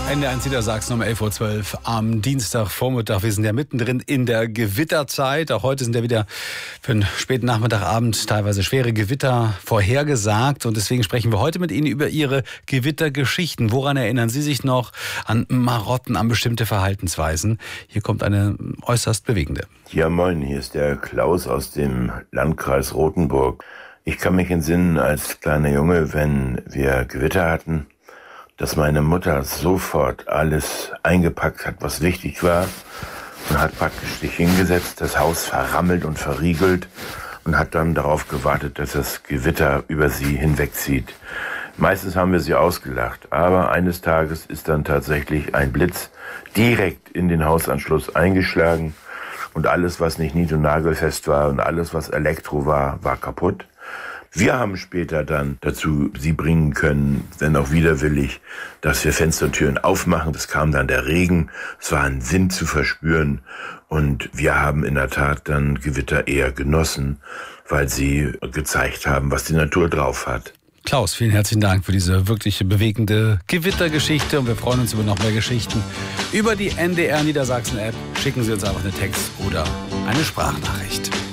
NDR1 Niedersachsen um 11:12 Uhr am Dienstagvormittag. Wir sind ja mittendrin in der Gewitterzeit. Auch heute sind ja wieder für den späten Nachmittagabend teilweise schwere Gewitter vorhergesagt. Und deswegen sprechen wir heute mit Ihnen über Ihre Gewittergeschichten. Woran erinnern Sie sich noch? An Marotten, an bestimmte Verhaltensweisen? Hier kommt eine äußerst bewegende. Ja, moin, hier ist der Klaus aus dem Landkreis Rothenburg. Ich kann mich entsinnen als kleiner Junge, wenn wir Gewitter hatten, dass meine Mutter sofort alles eingepackt hat, was wichtig war, und hat praktisch sich hingesetzt, das Haus verrammelt und verriegelt und hat dann darauf gewartet, dass das Gewitter über sie hinwegzieht. Meistens haben wir sie ausgelacht, aber eines Tages ist dann tatsächlich ein Blitz direkt in den Hausanschluss eingeschlagen und alles, was nicht nied- und nagelfest war und alles, was Elektro war, war kaputt. Wir haben später dann dazu sie bringen können, wenn auch widerwillig, dass wir Fenster und Türen aufmachen. Das kam dann der Regen, es war ein Wind zu verspüren und wir haben in der Tat dann Gewitter eher genossen, weil sie gezeigt haben, was die Natur drauf hat. Klaus, vielen herzlichen Dank für diese wirklich bewegende Gewittergeschichte und wir freuen uns über noch mehr Geschichten. Über die NDR Niedersachsen App schicken Sie uns einfach eine Text- oder eine Sprachnachricht.